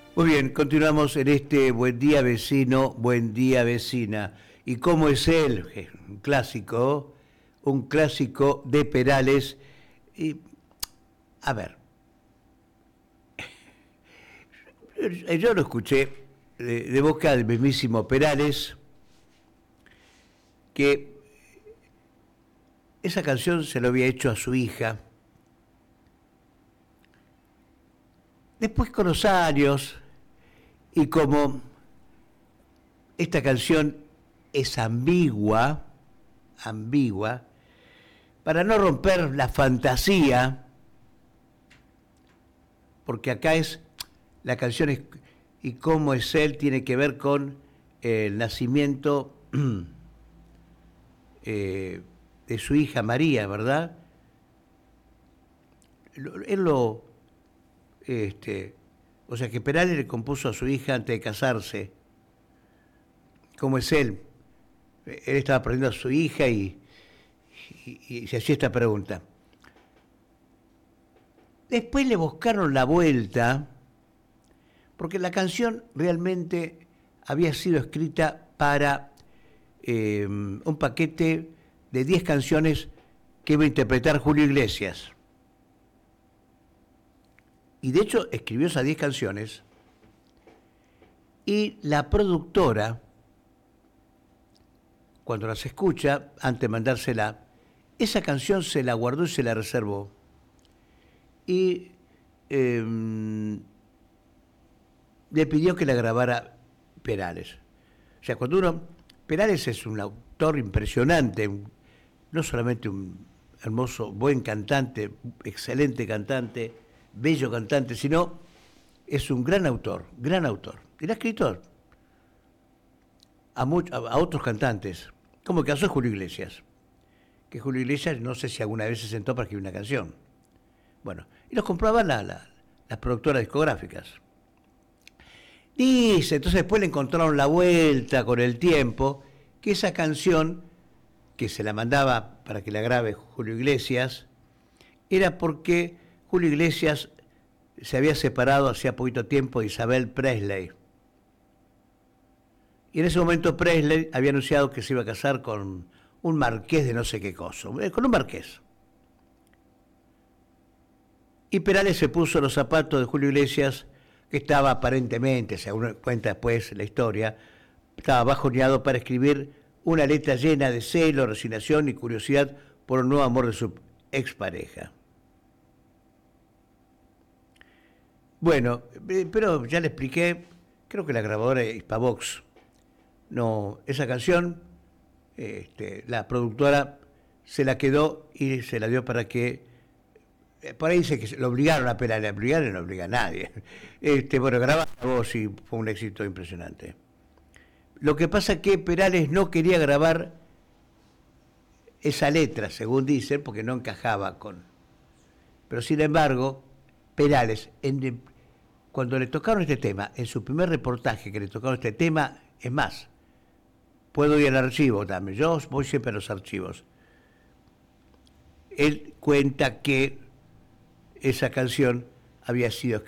Muy bien, continuamos en este buen día vecino, buen día vecina. ¿Y cómo es él? Un clásico de Perales. Y, a ver, yo lo escuché de boca del mismísimo Perales, que esa canción se lo había hecho a su hija. Después con los años, y como esta canción es ambigua, para no romper la fantasía, porque acá es, la canción es, y cómo es él, tiene que ver con el nacimiento de su hija María, ¿verdad? Él lo, o sea que Perales le compuso a su hija antes de casarse, cómo es él. Él estaba aprendiendo a su hija y se hacía esta pregunta. Después le buscaron la vuelta, porque la canción realmente había sido escrita para un paquete de 10 canciones que iba a interpretar Julio Iglesias. Y de hecho escribió esas 10 canciones y la productora, cuando las escucha, antes de mandársela, esa canción se la guardó y se la reservó. Y le pidió que la grabara Perales. O sea, Perales es un autor impresionante, no solamente un hermoso, buen cantante, excelente cantante, bello cantante, sino es un gran autor, gran autor. Era escritor a otros cantantes, como el caso de Julio Iglesias, que Julio Iglesias no sé si alguna vez se sentó para escribir una canción. Bueno, y los compraban las productoras discográficas. Dice, entonces después le encontraron la vuelta con el tiempo, que esa canción, que se la mandaba para que la grabe Julio Iglesias, era porque Julio Iglesias se había separado hacía poquito tiempo de Isabel Presley. Y en ese momento Presley había anunciado que se iba a casar con un marqués de no sé qué cosa, con un marqués. Y Perales se puso los zapatos de Julio Iglesias, que estaba aparentemente, según cuenta después la historia, estaba bajoneado para escribir una letra llena de celo, resignación y curiosidad por el nuevo amor de su expareja. Bueno, pero ya le expliqué, creo que la grabadora es Hispavox. No, esa canción, la productora se la quedó y se la dio para que, por ahí dice que lo obligaron a Perales, le obligaron, no obliga a nadie. Bueno, grababa voz y fue un éxito impresionante. Lo que pasa es que Perales no quería grabar esa letra, según dicen, porque no encajaba con... Pero sin embargo, Perales, cuando le tocaron este tema, en su primer reportaje que le tocaron este tema, es más, puedo ir al archivo también, yo voy siempre a los archivos. Él cuenta que esa canción había sido